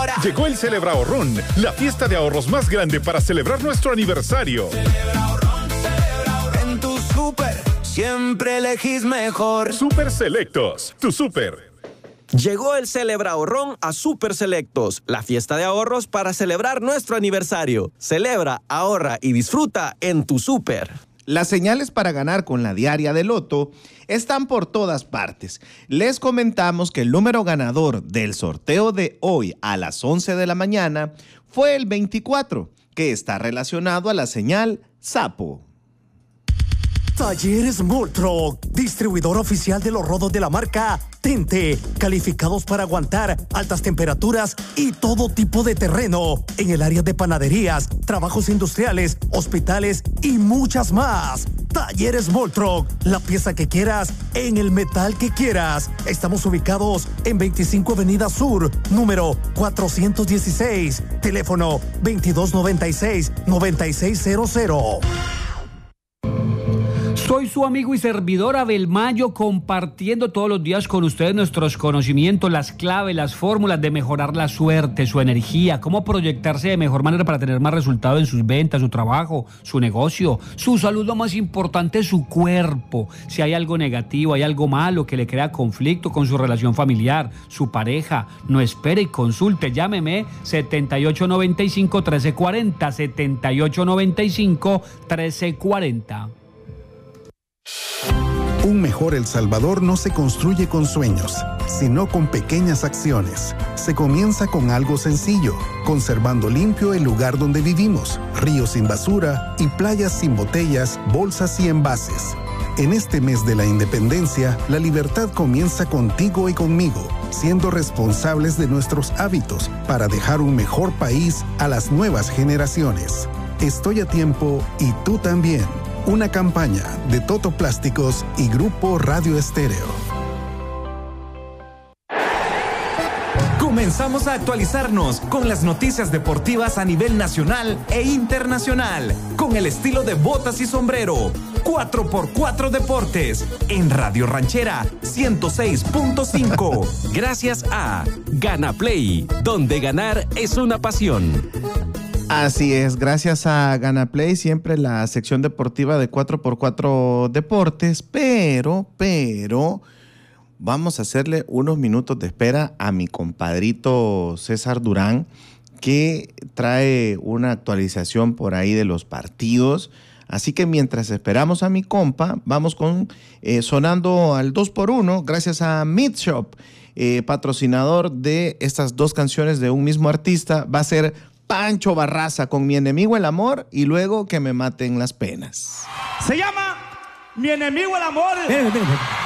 Llegó el Celebrahorrón, la fiesta de ahorros más grande para celebrar nuestro aniversario. En tu súper siempre elegís mejor. Super Selectos, tu súper. Llegó el Celebrahorrón a Super Selectos, la fiesta de ahorros para celebrar nuestro aniversario. Celebra, ahorra y disfruta en tu súper. Las señales para ganar con la diaria de Loto están por todas partes. Les comentamos que el número ganador del sorteo de hoy a las 11 de la mañana fue el 24, que está relacionado a la señal Sapo. Talleres Moltro, distribuidor oficial de los rodos de la marca Tente, calificados para aguantar altas temperaturas y todo tipo de terreno en el área de panaderías, trabajos industriales, hospitales y muchas más. Talleres Moltro, la pieza que quieras en el metal que quieras. Estamos ubicados en 25 Avenida Sur, número 416, teléfono 2296-9600. Soy su amigo y servidor Abel Mayo, compartiendo todos los días con ustedes nuestros conocimientos, las claves, las fórmulas de mejorar la suerte, su energía, cómo proyectarse de mejor manera para tener más resultados en sus ventas, su trabajo, su negocio, su salud, lo más importante, su cuerpo. Si hay algo negativo, hay algo malo que le crea conflicto con su relación familiar, su pareja, no espere y consulte. Llámeme 7895-1340, 7895-1340. Un mejor El Salvador no se construye con sueños, sino con pequeñas acciones. Se comienza con algo sencillo, conservando limpio el lugar donde vivimos, ríos sin basura y playas sin botellas, bolsas y envases. En este mes de la independencia, la libertad comienza contigo y conmigo, siendo responsables de nuestros hábitos para dejar un mejor país a las nuevas generaciones. Estoy a tiempo y tú también. Una campaña de Toto Plásticos y Grupo Radio Estéreo. Comenzamos a actualizarnos con las noticias deportivas a nivel nacional e internacional, con el estilo de botas y sombrero. 4x4 Deportes, en Radio Ranchera 106.5. Gracias a Gana Play, donde ganar es una pasión. Así es, gracias a Ganaplay, siempre la sección deportiva de 4x4 Deportes, pero vamos a hacerle unos minutos de espera a mi compadrito César Durán, que trae una actualización por ahí de los partidos. Así que mientras esperamos a mi compa, vamos con sonando al 2x1, gracias a Meat Shop, patrocinador de estas dos canciones de un mismo artista. Va a ser Pancho Barraza con Mi Enemigo el Amor y luego Que Me Maten las Penas. Se llama Mi Enemigo el Amor.